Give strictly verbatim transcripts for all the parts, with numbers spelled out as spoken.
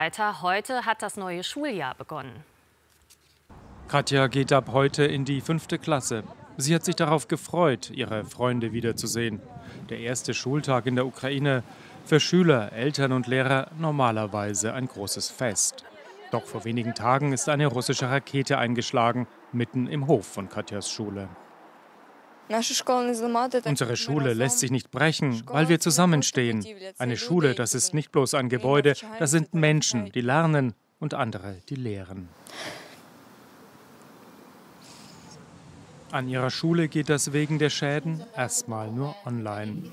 Heute hat das neue Schuljahr begonnen. Katja geht ab heute in die fünfte Klasse. Sie hat sich darauf gefreut, ihre Freunde wiederzusehen. Der erste Schultag in der Ukraine, für Schüler, Eltern und Lehrer normalerweise ein großes Fest. Doch vor wenigen Tagen ist eine russische Rakete eingeschlagen, mitten im Hof von Katjas Schule. Unsere Schule lässt sich nicht brechen, weil wir zusammenstehen. Eine Schule, das ist nicht bloß ein Gebäude, das sind Menschen, die lernen und andere, die lehren. An ihrer Schule geht das wegen der Schäden erstmal nur online.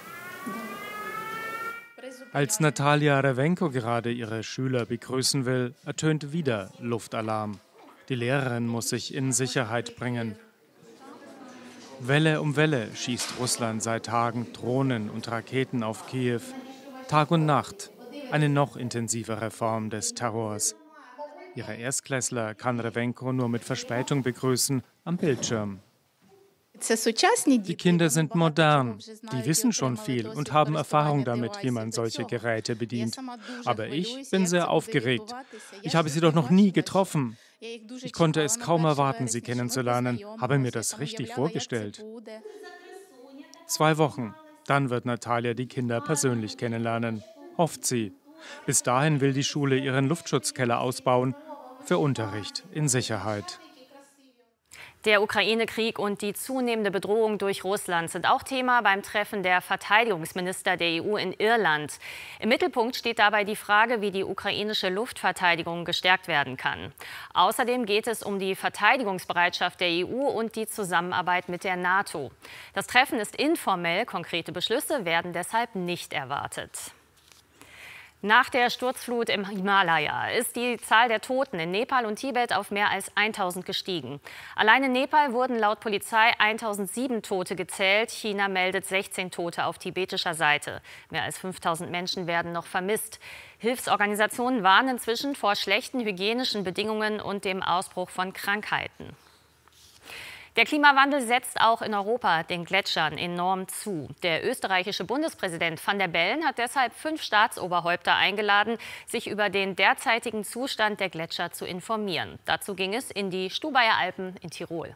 Als Natalia Rewenko gerade ihre Schüler begrüßen will, ertönt wieder Luftalarm. Die Lehrerin muss sich in Sicherheit bringen. Welle um Welle schießt Russland seit Tagen Drohnen und Raketen auf Kiew. Tag und Nacht, eine noch intensivere Form des Terrors. Ihre Erstklässler kann Rewenko nur mit Verspätung begrüßen am Bildschirm. Die Kinder sind modern, die wissen schon viel und haben Erfahrung damit, wie man solche Geräte bedient. Aber ich bin sehr aufgeregt. Ich habe sie doch noch nie getroffen. Ich konnte es kaum erwarten, sie kennenzulernen, habe mir das richtig vorgestellt. Zwei Wochen, dann wird Natalia die Kinder persönlich kennenlernen, hofft sie. Bis dahin will die Schule ihren Luftschutzkeller ausbauen, für Unterricht in Sicherheit. Der Ukraine-Krieg und die zunehmende Bedrohung durch Russland sind auch Thema beim Treffen der Verteidigungsminister der E U in Irland. Im Mittelpunkt steht dabei die Frage, wie die ukrainische Luftverteidigung gestärkt werden kann. Außerdem geht es um die Verteidigungsbereitschaft der E U und die Zusammenarbeit mit der NATO. Das Treffen ist informell, konkrete Beschlüsse werden deshalb nicht erwartet. Nach der Sturzflut im Himalaya ist die Zahl der Toten in Nepal und Tibet auf mehr als eintausend gestiegen. Allein in Nepal wurden laut Polizei eintausendsieben Tote gezählt. China meldet sechzehn Tote auf tibetischer Seite. Mehr als fünftausend Menschen werden noch vermisst. Hilfsorganisationen warnen inzwischen vor schlechten hygienischen Bedingungen und dem Ausbruch von Krankheiten. Der Klimawandel setzt auch in Europa den Gletschern enorm zu. Der österreichische Bundespräsident Van der Bellen hat deshalb fünf Staatsoberhäupter eingeladen, sich über den derzeitigen Zustand der Gletscher zu informieren. Dazu ging es in die Stubaier Alpen in Tirol.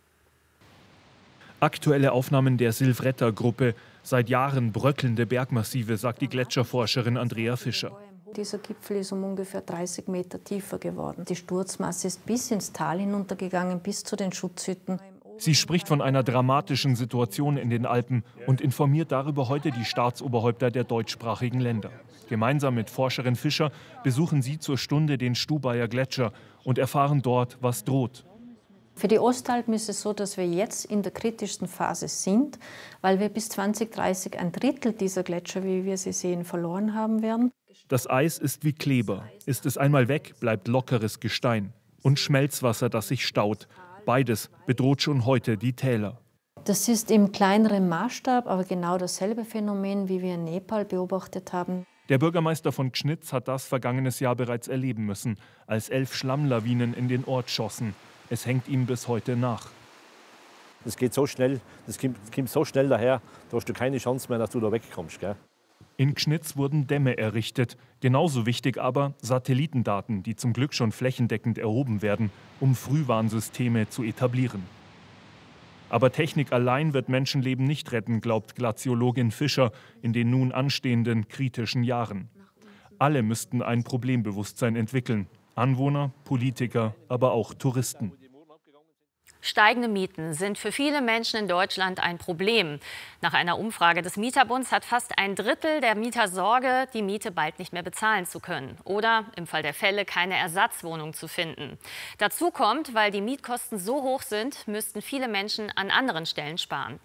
Aktuelle Aufnahmen der Silvretta-Gruppe. Seit Jahren bröckelnde Bergmassive, sagt die Gletscherforscherin Andrea Fischer. Dieser Gipfel ist um ungefähr dreißig Meter tiefer geworden. Die Sturzmasse ist bis ins Tal hinuntergegangen, bis zu den Schutzhütten. Sie spricht von einer dramatischen Situation in den Alpen und informiert darüber heute die Staatsoberhäupter der deutschsprachigen Länder. Gemeinsam mit Forscherin Fischer besuchen sie zur Stunde den Stubaier Gletscher und erfahren dort, was droht. Für die Ostalpen ist es so, dass wir jetzt in der kritischsten Phase sind, weil wir bis zwanzig dreißig ein Drittel dieser Gletscher, wie wir sie sehen, verloren haben werden. Das Eis ist wie Kleber. Ist es einmal weg, bleibt lockeres Gestein. Und Schmelzwasser, das sich staut. Beides bedroht schon heute die Täler. Das ist im kleineren Maßstab, aber genau dasselbe Phänomen, wie wir in Nepal beobachtet haben. Der Bürgermeister von Gschnitz hat das vergangenes Jahr bereits erleben müssen, als elf Schlammlawinen in den Ort schossen. Es hängt ihm bis heute nach. Das geht so schnell, das kommt, kommt so schnell daher, da hast du keine Chance mehr, dass du da wegkommst. Gell? In Gschnitz wurden Dämme errichtet. Genauso wichtig aber Satellitendaten, die zum Glück schon flächendeckend erhoben werden, um Frühwarnsysteme zu etablieren. Aber Technik allein wird Menschenleben nicht retten, glaubt Glaziologin Fischer in den nun anstehenden kritischen Jahren. Alle müssten ein Problembewusstsein entwickeln. Anwohner, Politiker, aber auch Touristen. Steigende Mieten sind für viele Menschen in Deutschland ein Problem. Nach einer Umfrage des Mieterbunds hat fast ein Drittel der Mieter Sorge, die Miete bald nicht mehr bezahlen zu können oder im Fall der Fälle keine Ersatzwohnung zu finden. Dazu kommt, weil die Mietkosten so hoch sind, müssten viele Menschen an anderen Stellen sparen.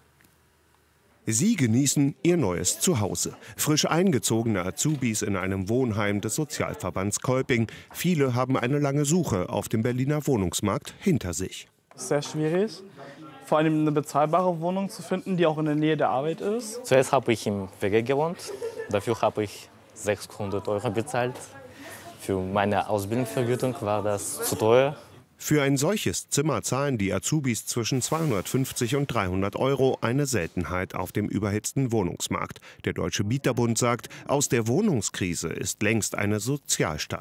Sie genießen ihr neues Zuhause. Frisch eingezogene Azubis in einem Wohnheim des Sozialverbands Kolping. Viele haben eine lange Suche auf dem Berliner Wohnungsmarkt hinter sich. Sehr schwierig, vor allem eine bezahlbare Wohnung zu finden, die auch in der Nähe der Arbeit ist. Zuerst habe ich im W G gewohnt. Dafür habe ich sechshundert Euro bezahlt. Für meine Ausbildungsvergütung war das zu teuer. Für ein solches Zimmer zahlen die Azubis zwischen zweihundertfünfzig und dreihundert Euro, eine Seltenheit auf dem überhitzten Wohnungsmarkt. Der Deutsche Mieterbund sagt, aus der Wohnungskrise ist längst eine Sozialstadt